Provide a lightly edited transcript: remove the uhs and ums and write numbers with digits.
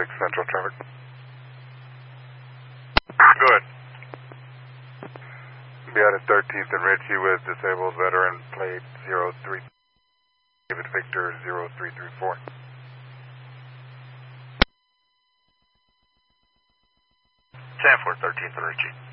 Central traffic. Go ahead. Be out at 13th and Ritchie with disabled veteran plate 03, David Victor 0334. Sanford, 13th and Ritchie.